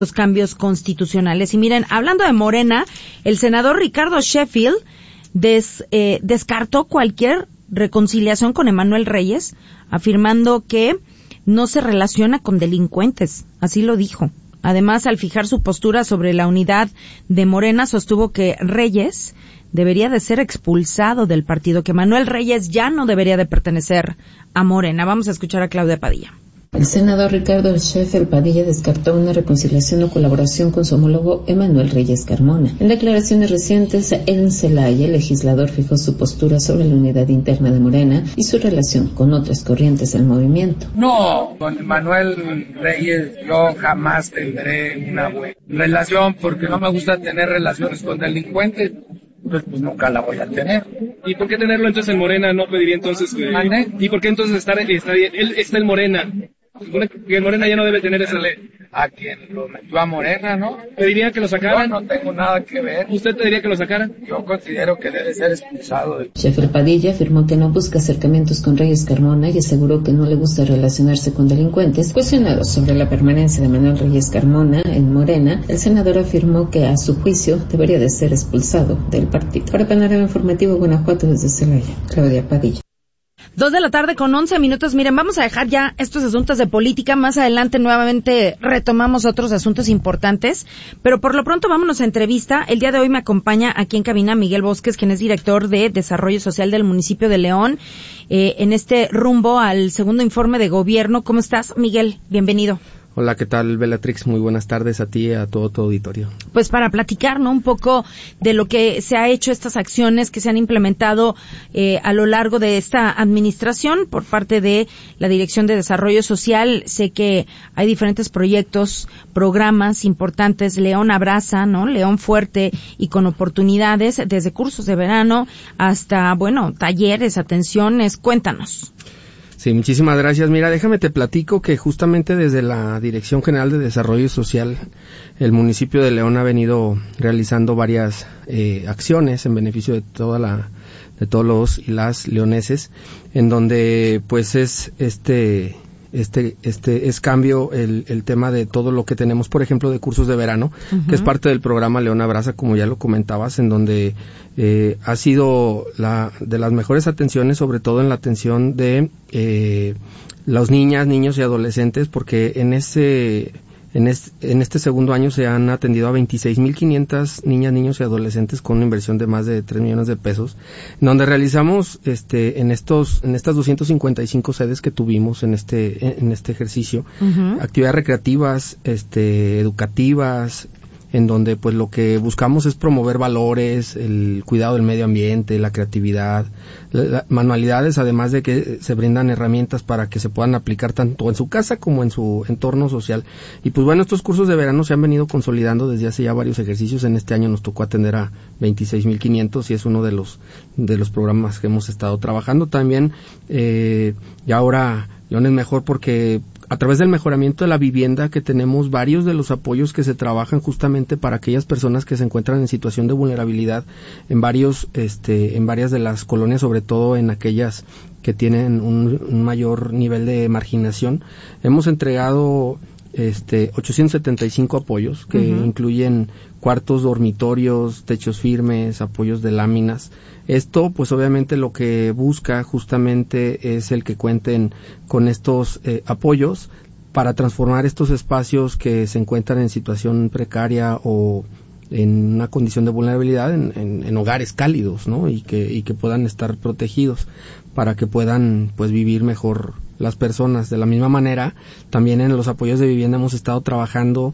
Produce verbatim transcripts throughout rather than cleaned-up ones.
los cambios constitucionales. Y miren, hablando de Morena, el senador Ricardo Sheffield des, eh, descartó cualquier reconciliación con Emanuel Reyes, afirmando que no se relaciona con delincuentes, así lo dijo. Además, al fijar su postura sobre la unidad de Morena, sostuvo que Reyes debería de ser expulsado del partido, que Emanuel Reyes ya no debería de pertenecer a Morena. Vamos a escuchar a Claudia Padilla. El senador Ricardo Sheffield Padilla descartó una reconciliación o colaboración con su homólogo Emanuel Reyes Carmona. En declaraciones recientes, en Celaya, el legislador fijó su postura sobre la unidad interna de Morena y su relación con otras corrientes del movimiento. No, con Emanuel Reyes yo jamás tendré una buena relación porque no me gusta tener relaciones con delincuentes. Pues, pues nunca la voy a tener. ¿Y por qué tenerlo entonces en Morena? No pediría entonces que... ¿Y por qué entonces estar, estar él está en Morena? Que en Morena ya no debe tener esa ley. A quien lo metió a Morena, ¿no? ¿Pediría que lo sacaran? Yo no tengo nada que ver. ¿Usted pediría que lo sacaran? Yo considero que debe ser expulsado. De... Sheffield Padilla afirmó que no busca acercamientos con Reyes Carmona y aseguró que no le gusta relacionarse con delincuentes. Cuestionado sobre la permanencia de Emanuel Reyes Carmona en Morena, el senador afirmó que a su juicio debería de ser expulsado del partido. Para Panorama Informativo Guanajuato, desde Celaya, Claudia Padilla. Dos de la tarde con once minutos. Miren, vamos a dejar ya estos asuntos de política. Más adelante nuevamente retomamos otros asuntos importantes. Pero por lo pronto vámonos a entrevista. El día de hoy me acompaña aquí en cabina Miguel Bosques, quien es director de Desarrollo Social del municipio de León, eh, en este rumbo al segundo informe de gobierno. ¿Cómo estás, Miguel? Bienvenido. Hola, ¿qué tal, Bellatrix? Muy buenas tardes a ti y a todo tu auditorio. Pues para platicar, ¿no?, un poco de lo que se ha hecho, estas acciones que se han implementado eh, a lo largo de esta administración por parte de la Dirección de Desarrollo Social. Sé que hay diferentes proyectos, programas importantes, León Abraza, ¿no?, León Fuerte y con oportunidades, desde cursos de verano hasta, bueno, talleres, atenciones. Cuéntanos. Sí, muchísimas gracias. Mira, déjame te platico que justamente desde la Dirección General de Desarrollo Social, el municipio de León ha venido realizando varias eh, acciones en beneficio de toda la, de todos los y las leoneses, en donde pues es este este este es cambio el, el tema de todo lo que tenemos, por ejemplo, de cursos de verano, uh-huh. que es parte del programa León Abraza, como ya lo comentabas, en donde eh, ha sido la de las mejores atenciones, sobre todo en la atención de eh, las niñas, niños y adolescentes, porque en ese En este, en este segundo año se han atendido a veintiséis mil quinientas niñas, niños y adolescentes con una inversión de más de tres millones de pesos, donde realizamos este en estos en estas doscientas cincuenta y cinco sedes que tuvimos en este en este ejercicio, uh-huh. actividades recreativas, este educativas, en donde pues lo que buscamos es promover valores, el cuidado del medio ambiente, la creatividad, la, la, manualidades, además de que se brindan herramientas para que se puedan aplicar tanto en su casa como en su entorno social. Y pues bueno, estos cursos de verano se han venido consolidando desde hace ya varios ejercicios. En este año nos tocó atender a veintiséis mil quinientos y es uno de los de los programas que hemos estado trabajando. También eh, y ahora León es mejor porque a través del mejoramiento de la vivienda, que tenemos varios de los apoyos que se trabajan justamente para aquellas personas que se encuentran en situación de vulnerabilidad en varios, este, en varias de las colonias, sobre todo en aquellas que tienen un, un mayor nivel de marginación. Hemos entregado este ochocientos setenta y cinco apoyos que uh-huh. incluyen cuartos, dormitorios, techos firmes, apoyos de láminas. Esto, pues obviamente lo que busca justamente es el que cuenten con estos eh, apoyos para transformar estos espacios que se encuentran en situación precaria o en una condición de vulnerabilidad en, en, en hogares cálidos, ¿no? Y que y que puedan estar protegidos para que puedan pues vivir mejor las personas. De la misma manera, también en los apoyos de vivienda hemos estado trabajando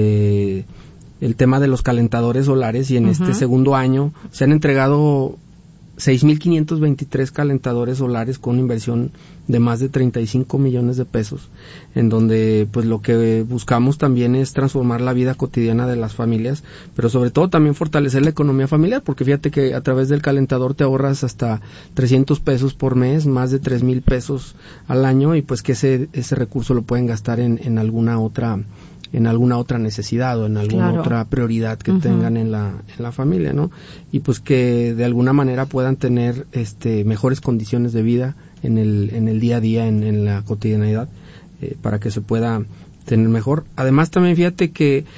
eh, el tema de los calentadores solares y en uh-huh. este segundo año se han entregado seis mil quinientos veintitrés calentadores solares con una inversión de más de treinta y cinco millones de pesos, en donde pues lo que buscamos también es transformar la vida cotidiana de las familias, pero sobre todo también fortalecer la economía familiar, porque fíjate que a través del calentador te ahorras hasta trescientos pesos por mes, más de tres mil pesos al año, y pues que ese ese recurso lo pueden gastar en, en alguna otra en alguna otra necesidad o en alguna claro. otra prioridad que uh-huh. tengan en la en la familia, ¿no? Y pues que de alguna manera puedan tener este mejores condiciones de vida en el en el día a día, en, en la cotidianidad, eh, para que se pueda tener mejor. Además también fíjate que